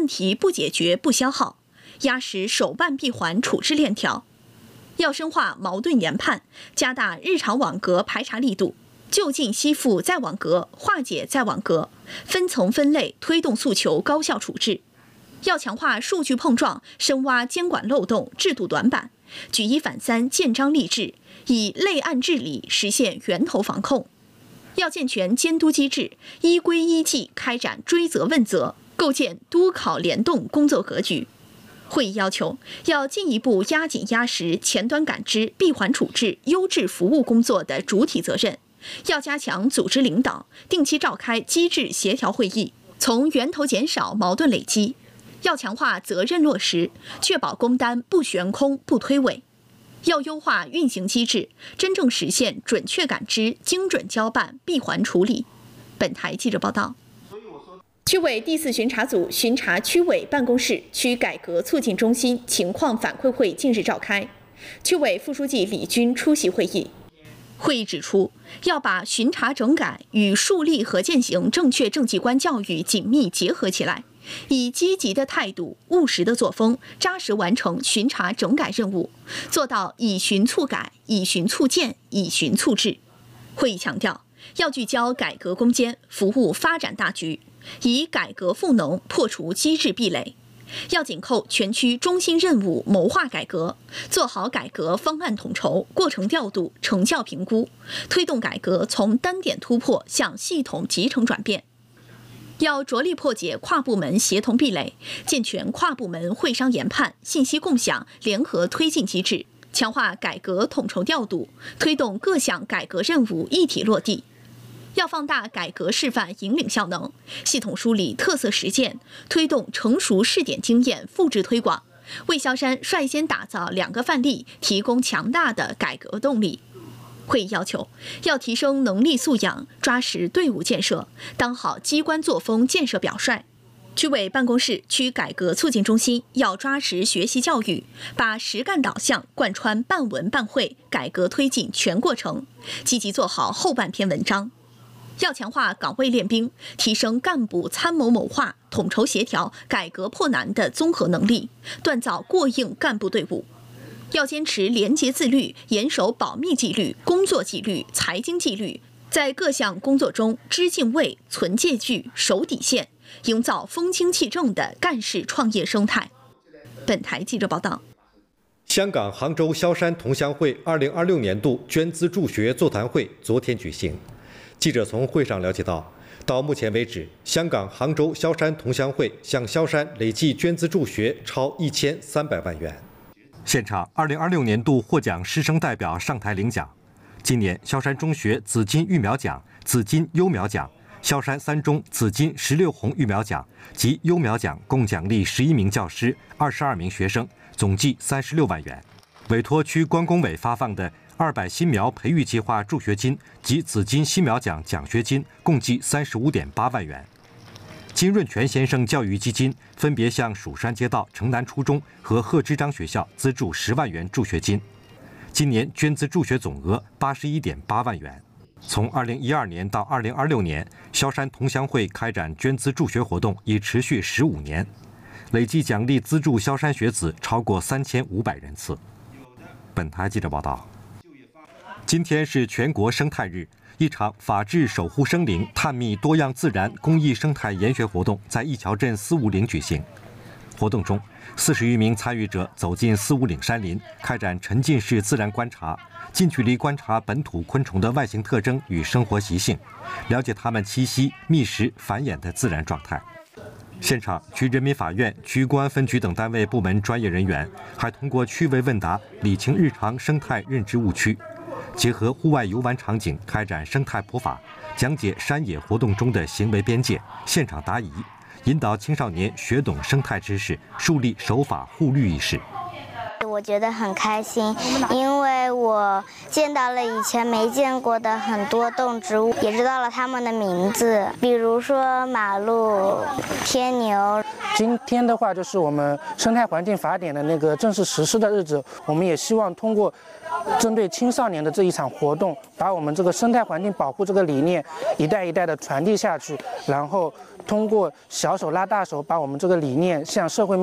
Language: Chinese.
题不解决不消耗，压实手办闭环处置链条。要深化矛盾研判，加大日常网格排查力度，就近吸附在网格，化解在网格，分层分类推动诉求高效处置。要强化数据碰撞，深挖监管漏洞、制度短板，举一反三，建章立制，以类案治理实现源头防控。要健全监督机制，依规依纪开展追责问责，构建督考联动工作格局。会议要求，要进一步压紧压实前端感知、闭环处置、优质服务工作的主体责任，要加强组织领导，定期召开机制协调会议，从源头减少矛盾累积。要强化责任落实，确保工单不悬空、不推诿。要优化运行机制，真正实现准确感知、精准交办、闭环处理。本台记者报道。区委第4巡查组巡查区委办公室区改革促进中心情况反馈会近日召开，区委副书记李军出席会议。会议指出，要把巡查整改与树立和践行正确政绩观教育紧密结合起来，以积极的态度、务实的作风，扎实完成巡查整改任务，做到以巡促改、以巡促建、以巡促治。会议强调，要聚焦改革攻坚，服务发展大局，以改革赋能破除机制壁垒。要紧扣全区中心任务，谋划改革，做好改革方案统筹、过程调度、成效评估，推动改革从单点突破向系统集成转变。要着力破解跨部门协同壁垒，健全跨部门会商研判、信息共享、联合推进机制，强化改革统筹调度，推动各项改革任务一体落地。要放大改革示范引领效能，系统梳理特色实践，推动成熟试点经验复制推广，为萧山率先打造2个范例提供强大的改革动力。会议要求，要提升能力素养，抓实队伍建设，当好机关作风建设表率。区委办公室区改革促进中心要抓实学习教育，把实干导向贯穿办文办会改革推进全过程，积极做好后半篇文章。要强化岗位练兵，提升干部参谋谋划、统筹协调、改革破难的综合能力，锻造过硬干部队伍。要坚持廉洁自律，严守保密纪律、工作纪律、财经纪律，在各项工作中知敬畏、存戒惧、守底线，营造风清气正的干事创业生态。本台记者报道。 香港杭州萧山同乡会2026年度捐资助学座谈会昨天举行。记者从会上了解到目前为止，香港杭州萧山同乡会向萧山累计捐资助学超1300万元。现场2026年度获奖师生代表上台领奖。今年萧山中学紫金育苗奖、紫金优苗奖、萧山三中紫金16红育苗奖及优苗奖共奖励11名教师、22名学生，总计36万元。委托区关工委发放的200新苗培育计划助学金及紫金新苗奖奖学金共计35.8万元。金润泉先生教育基金分别向蜀山街道城南初中和贺知章学校资助10万元助学金，今年捐资助学总额81.8万元。从2012年到2026年，萧山同乡会开展捐资助学活动已持续15年，累计奖励资助萧山学子超过3500人次。本台记者报道。今天是全国生态日，一场法治守护生灵、探秘多样自然公益生态研学活动在一桥镇四五岭举行。活动中，40余名参与者走进四五岭山林，开展沉浸式自然观察，近距离观察本土昆虫的外形特征与生活习性，了解它们栖息、觅食、繁衍的自然状态。现场，区人民法院、区公安分局等单位部门专业人员还通过趣味问答理清日常生态认知误区。结合户外游玩场景开展生态普法，讲解山野活动中的行为边界，现场答疑，引导青少年学懂生态知识，树立守法护绿意识。 我我觉得很开心，因为我见到了以前没见过的很多动植物，也知道了它们的名字，比如说马鹿、天牛。 今天的话，就是我们生态环境法典的那个正式实施的日子，我们也希望通过针对青少年的这一场活动，把我们这个生态环境保护这个理念一代一代的传递下去，然后通过小手拉大手，把我们这个理念向社会